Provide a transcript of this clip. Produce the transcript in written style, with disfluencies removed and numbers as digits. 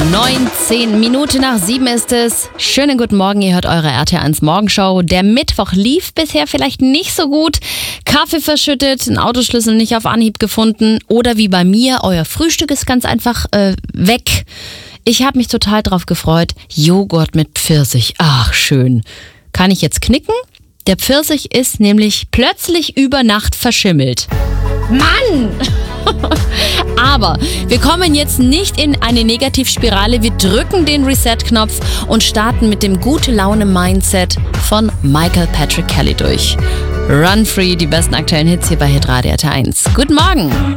6:19 ist es. Schönen guten Morgen, ihr hört eure RT1 Morgenshow. Der Mittwoch lief bisher vielleicht nicht so gut. Kaffee verschüttet, einen Autoschlüssel nicht auf Anhieb gefunden oder wie bei mir, euer Frühstück ist ganz einfach weg. Ich habe mich total drauf gefreut. Joghurt mit Pfirsich, ach schön. Kann ich jetzt knicken? Der Pfirsich ist nämlich plötzlich über Nacht verschimmelt. Mann! Aber wir kommen jetzt nicht in eine Negativspirale. Wir drücken den Reset-Knopf und starten mit dem Gute-Laune-Mindset von Michael Patrick Kelly durch. Run Free, die besten aktuellen Hits hier bei Hitradio RT1. Guten Morgen!